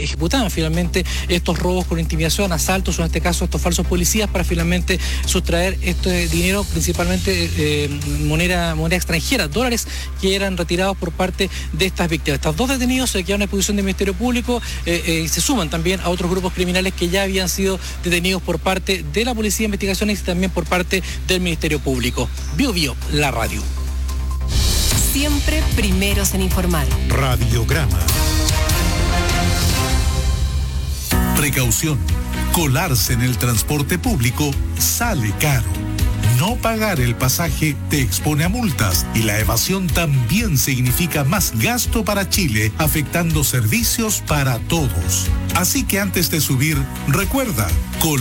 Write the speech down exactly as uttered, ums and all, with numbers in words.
que ejecutaban finalmente estos robos con intimidación, asaltos o en este caso estos falsos policías para finalmente sustraer este dinero, principalmente eh, moneda, moneda extranjera, dólares que eran retirados por parte de estas víctimas. Estos dos detenidos se quedaron a disposición del Ministerio Público eh, eh, y se suman también a otros grupos criminales que ya habían sido detenidos por parte de la Policía de Investigaciones y también por parte del Ministerio Público. Bio Bio, la radio. Siempre primeros en informar. Radiograma. Precaución. Colarse en el transporte público sale caro. No pagar el pasaje te expone a multas y la evasión también significa más gasto para Chile, afectando servicios para todos. Así que antes de subir, recuerda, col-